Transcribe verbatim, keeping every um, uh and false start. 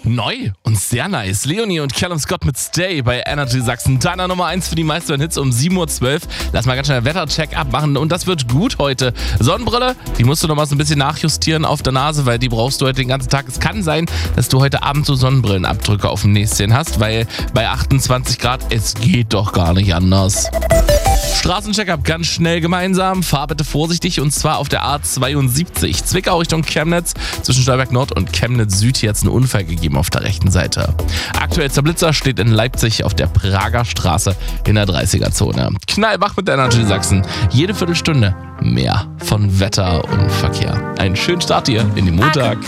Neu und sehr nice. Leonie und Callum Scott mit Stay bei Energy Sachsen. Deiner Nummer eins für die meisten Hits um sieben Uhr zwölf. Lass mal ganz schnell Wetter-Check abmachen und das wird gut heute. Sonnenbrille, die musst du noch mal so ein bisschen nachjustieren auf der Nase, weil die brauchst du heute den ganzen Tag. Es kann sein, dass du heute Abend so Sonnenbrillenabdrücke auf dem Näschen hast, weil bei achtundzwanzig Grad, es geht doch gar nicht anders. Straßencheck-up ganz schnell gemeinsam. Fahr bitte vorsichtig und zwar auf der A zweiundsiebzig. Zwickau Richtung Chemnitz. Zwischen Stolberg Nord und Chemnitz Süd jetzt einen Unfall gegeben auf der rechten Seite. Aktuellster Blitzer steht in Leipzig auf der Prager Straße in der dreißiger-Zone. Knallwach mit der Energy Sachsen. Jede Viertelstunde mehr von Wetter und Verkehr. Einen schönen Start hier in den Montag.